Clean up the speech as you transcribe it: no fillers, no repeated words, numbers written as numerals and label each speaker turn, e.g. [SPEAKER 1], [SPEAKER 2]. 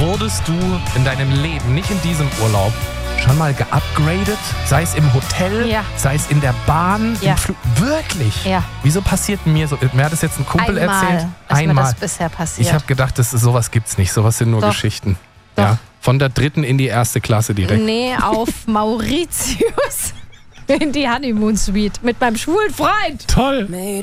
[SPEAKER 1] Wurdest du in deinem Leben, nicht in diesem Urlaub, schon mal geupgradet? Sei es im Hotel,
[SPEAKER 2] Ja.
[SPEAKER 1] sei es in der Bahn,
[SPEAKER 2] Ja.
[SPEAKER 1] im Flug. Wirklich?
[SPEAKER 2] Ja.
[SPEAKER 1] Wieso passiert mir so? Mir hat das jetzt ein Kumpel erzählt.
[SPEAKER 2] Dass mir
[SPEAKER 1] Einmal.
[SPEAKER 2] das bisher passiert.
[SPEAKER 1] Ich habe gedacht, sowas gibt's nicht. Sowas sind nur
[SPEAKER 2] Doch.
[SPEAKER 1] Geschichten.
[SPEAKER 2] Doch.
[SPEAKER 1] Ja. Von der 3. in die 1. Klasse direkt.
[SPEAKER 2] Nee, auf Mauritius in die Honeymoon Suite mit meinem schwulen Freund.
[SPEAKER 1] Toll.